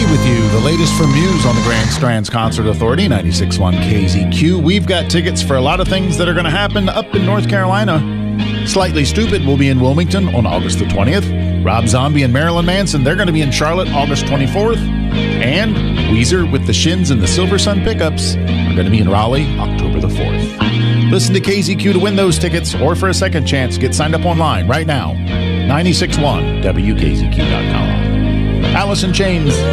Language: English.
with you. The latest from Muse on the Grand Strands Concert Authority, 96.1 KZQ. We've got tickets for a lot of things that are going to happen up in North Carolina. Slightly Stoopid will be in Wilmington on August the 20th. Rob Zombie and Marilyn Manson, they're going to be in Charlotte August 24th. And Weezer with the Shins and the Silver Sun Pickups are going to be in Raleigh October the 4th. Listen to KZQ to win those tickets, or for a second chance, get signed up online right now. 96.1 WKZQ.com. Alice in Chains.